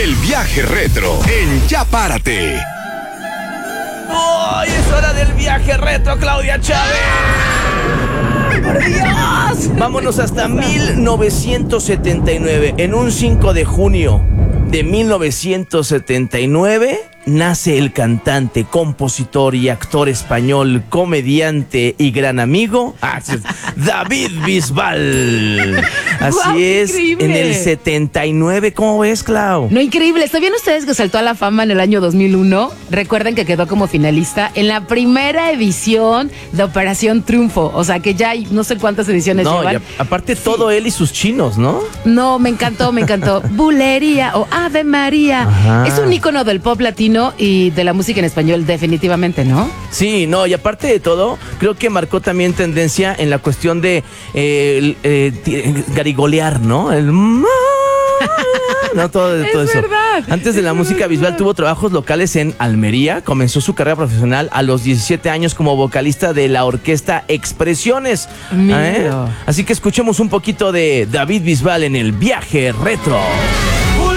El viaje retro en Ya Párate. ¡Hoy es hora del viaje retro, Claudia Chávez! ¡Por Dios! Vámonos hasta 1979. En un 5 de junio de 1979 nace el cantante, compositor y actor español, comediante y gran amigo, David Bisbal. Así ¡Guau, es, increíble! en el 79. ¿Cómo ves, Clau? No, increíble. ¿Sabían ustedes que saltó a la fama en el año 2001? Recuerden que quedó como finalista en la primera edición de Operación Triunfo. O sea, que ya hay no sé cuántas ediciones No, llevan. y aparte todo él y sus chinos, ¿no? No, me encantó, me encantó. Bulería o Ave María. Ajá. Es un ícono del pop latino y de la música en español, definitivamente, ¿no? Sí, no, y aparte de todo, creo que marcó también tendencia en la cuestión de garigolear, ¿no? No, todo Es eso. verdad, Antes de la es música visual, tuvo trabajos locales en Almería. Comenzó su carrera profesional a los 17 años como vocalista de la orquesta Expresiones. Mira. Así que escuchemos un poquito de David Bisbal en el viaje retro.